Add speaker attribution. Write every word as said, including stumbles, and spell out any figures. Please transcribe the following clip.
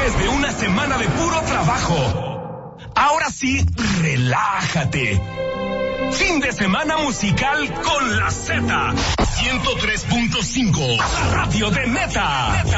Speaker 1: Después de una semana de puro trabajo, ahora sí, relájate. Fin de semana musical con la Z. ciento tres punto cinco, la radio de Neta.